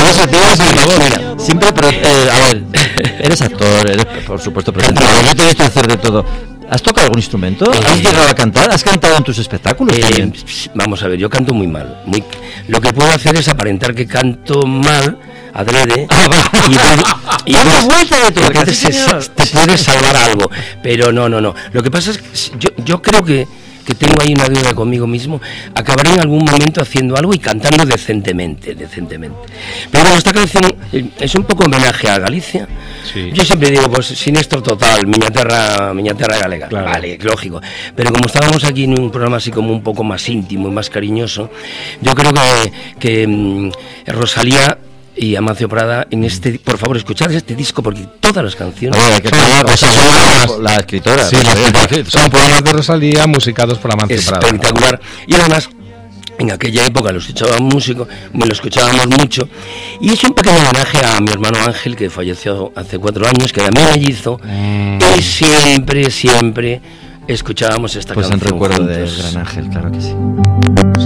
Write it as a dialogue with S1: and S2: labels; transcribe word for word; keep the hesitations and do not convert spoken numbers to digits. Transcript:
S1: eso, te ibas a favor. Siempre, pero, eh, a ver, eres actor, eres, por supuesto, presentador, no tienes que hacer de todo. ¿Has tocado algún instrumento? Eh, ¿Has llegado a cantar? ¿Has cantado en tus espectáculos?
S2: Eh, vamos a ver, yo canto muy mal. Muy, lo que puedo hacer es aparentar que canto mal, adrede, ah, y, y, y pues,
S1: vuelta de todo,
S2: entonces es, te puedes salvar algo. Pero no, no, no. Lo que pasa es que yo, yo creo que, que tengo ahí una deuda conmigo mismo. Acabaré en algún momento haciendo algo y cantando decentemente, decentemente. Pero bueno, esta canción es un poco homenaje a Galicia. Sí. Yo siempre digo, pues, sinestro total, miña terra, miña terra galega. Claro. Vale, lógico. Pero como estábamos aquí en un programa así como un poco más íntimo y más cariñoso, yo creo que, que um, Rosalía y Amancio Prada en este, por favor, escuchad este disco porque todas las canciones
S1: oh, que son Rosalía, la escritora,
S3: sí, la, son poemas de Rosalía musicados por Amancio Prada.
S2: Espectacular. Y además en aquella época lo escuchábamos músico, me lo escuchábamos mucho, y es un pequeño homenaje a mi hermano Ángel, que falleció hace cuatro años, que era mi mellizo, mm. y siempre, siempre escuchábamos esta
S1: pues
S2: canción.
S1: Pues en recuerdo juntos. De Gran Ángel, claro que sí.